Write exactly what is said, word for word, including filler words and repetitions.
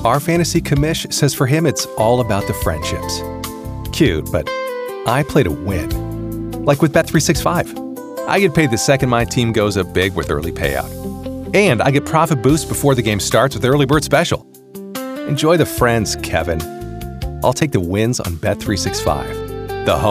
Our fantasy commish says for him it's all about the friendships. Cute, but I play to win. Like with Bet three sixty-five. I get paid the second my team goes up big with early payout. And I get profit boost before the game starts with Early Bird Special. Enjoy the friends, Kevin. I'll take the wins on Bet three sixty-five. The home